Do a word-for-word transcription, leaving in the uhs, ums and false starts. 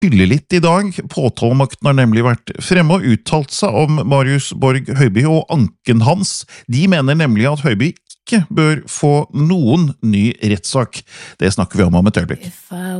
hylle litt i dag. Påtalemakten har nemlig vært fremme og uttalt seg om Marius Borg Høiby og anken hans. De mener nemlig at Høiby ikke bør få noen ny rettssak. Det snakker vi om om et øyeblikk.